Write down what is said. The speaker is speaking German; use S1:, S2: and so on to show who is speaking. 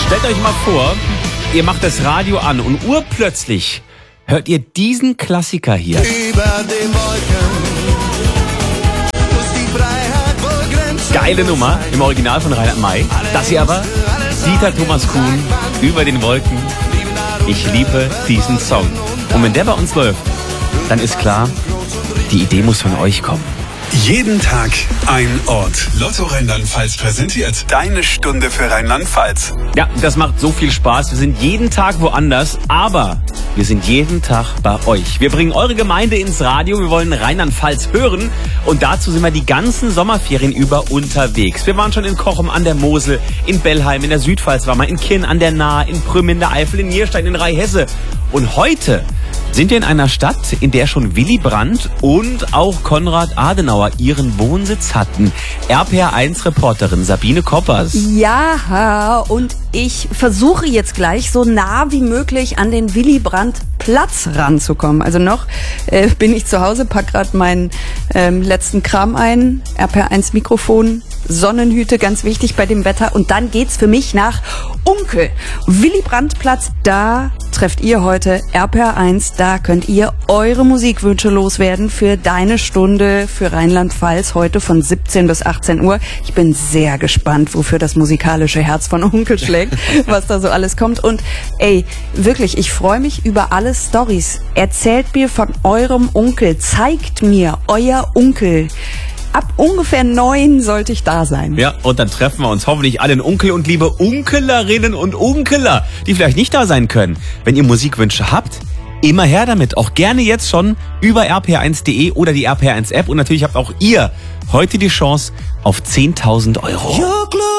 S1: Stellt euch mal vor, ihr macht das Radio an und urplötzlich hört ihr diesen Klassiker hier.
S2: Über den Wolken muss die Freiheit wohl Grenzen.
S1: Geile Nummer im Original von Reinhard May. Das hier aber Dieter Thomas Kuhn, Über den Wolken. Ich liebe diesen Song. Und wenn der bei uns läuft, dann ist klar, die Idee muss von euch kommen.
S3: Jeden Tag ein Ort. Lotto Rheinland-Pfalz präsentiert Deine Stunde für Rheinland-Pfalz.
S1: Ja, das macht so viel Spaß. Wir sind jeden Tag woanders, aber wir sind jeden Tag bei euch. Wir bringen eure Gemeinde ins Radio. Wir wollen Rheinland-Pfalz hören. Und dazu sind wir die ganzen Sommerferien über unterwegs. Wir waren schon in Cochem an der Mosel, in Bellheim, in der Südpfalz waren wir, in Kirn an der Nahe, in Prüm in der Eifel, in Nierstein, in Rheinhesse. Und heute sind wir in einer Stadt, in der schon Willy Brandt und auch Konrad Adenauer ihren Wohnsitz hatten. RPR1-Reporterin Sabine Koppers.
S4: Ja, und ich versuche jetzt gleich so nah wie möglich an den Willy Brandt Platz ranzukommen. Also noch bin ich zu Hause, pack gerade meinen letzten Kram ein, RPR1 Mikrofon, Sonnenhüte, ganz wichtig bei dem Wetter. Und dann geht's für mich nach Unkel. Willy Brandt Platz, da trefft ihr heute RPR1. Da könnt ihr eure Musikwünsche loswerden für Deine Stunde für Rheinland-Pfalz heute von 17 bis 18 Uhr. Ich bin sehr gespannt, wofür das musikalische Herz von Unkel schlägt, was da so alles kommt. Und ey, wirklich, ich freue mich über alle Storys. Erzählt mir von eurem Onkel. Zeigt mir euer Onkel. Ab ungefähr 9 sollte ich da sein.
S1: Ja, und dann treffen wir uns hoffentlich alle in Unkel und liebe Unkelerinnen und Unkeler, die vielleicht nicht da sein können. Wenn ihr Musikwünsche habt, immer her damit. Auch gerne jetzt schon über rpr1.de oder die RPR1-App. Und natürlich habt auch ihr heute die Chance auf 10.000 €.
S2: Ja, klar.